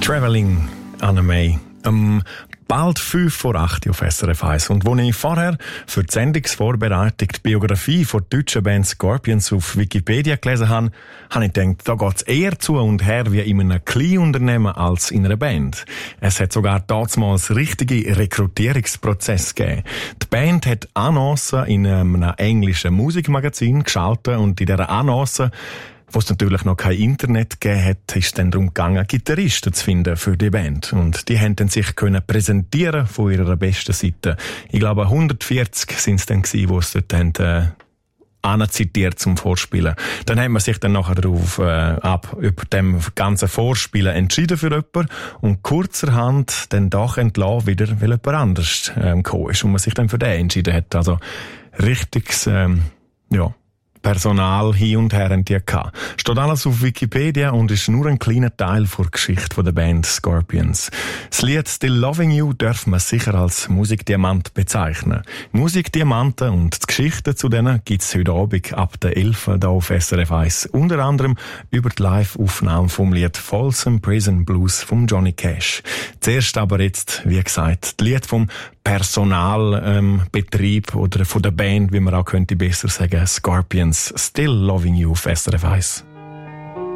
Traveling Anna May. Bald 5:08 auf SRF 1. Und als ich vorher für die Sendungsvorbereitung die Biografie der deutschen Band Scorpions auf Wikipedia gelesen habe, habe ich gedacht, da geht es eher zu und her wie in einem Kleinunternehmen als in einer Band. Es hat sogar damals richtige Rekrutierungsprozess gegeben. Die Band hat Annoncen in einem englischen Musikmagazin geschaltet und in dieser Annonce, wo es natürlich noch kein Internet gegeben hat, ist es dann darum gegangen, Gitarristen zu finden für die Band. Und die haben dann sich können präsentieren von ihrer besten Seite. Ich glaube, 140 sind es dann gewesen, die es dort haben, anzitiert zum Vorspielen. Dann hat man sich dann nachher darauf über dem ganzen Vorspielen entschieden für jemanden und kurzerhand dann doch entlassen wieder, weil jemand anders gekommen ist und man sich dann für den entschieden hat. Also richtiges, Personal hin und her haben die gehabt. Steht alles auf Wikipedia und ist nur ein kleiner Teil der Geschichte der Band Scorpions. Das Lied Still Loving You darf man sicher als Musikdiamant bezeichnen. Musikdiamanten und die Geschichten zu denen gibt's heute Abend ab der 11 hier auf SRF 1. Unter anderem über die Live-Aufnahme vom Lied Folsom Prison Blues von Johnny Cash. Zuerst aber jetzt, wie gesagt, das Lied vom Personalbetrieb oder von der Band, wie man auch könnte besser sagen, Scorpions, Still Loving You auf SRF 1.